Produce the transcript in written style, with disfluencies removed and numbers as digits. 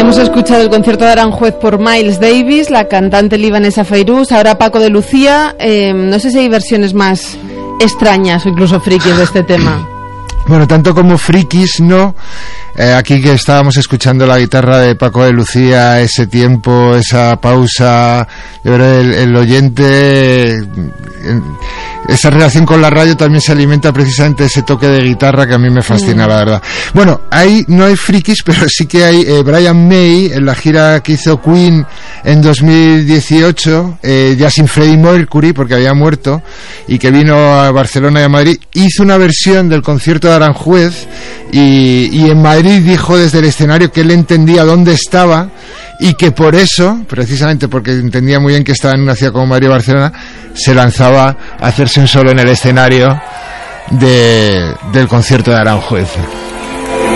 Hemos escuchado el concierto de Aranjuez por Miles Davis, la cantante libanesa Fairuz, ahora Paco de Lucía. No sé si hay versiones más extrañas o incluso frikis de este tema. Bueno, tanto como frikis, ¿no? Aquí que estábamos escuchando la guitarra de Paco de Lucía, ese tiempo, esa pausa, yo creo el oyente, esa relación con la radio también se alimenta precisamente de ese toque de guitarra que a mí me fascina, la verdad. Bueno, ahí no hay frikis, pero sí que hay Brian May, en la gira que hizo Queen en 2018, ya sin Freddie Mercury, porque había muerto, y que vino a Barcelona y a Madrid, hizo una versión del concierto de Aranjuez, y en Madrid dijo desde el escenario que él entendía dónde estaba y que por eso, precisamente porque entendía muy bien que estaba en una ciudad como Madrid o Barcelona, se lanzaba a hacerse un solo en el escenario del concierto de Aranjuez.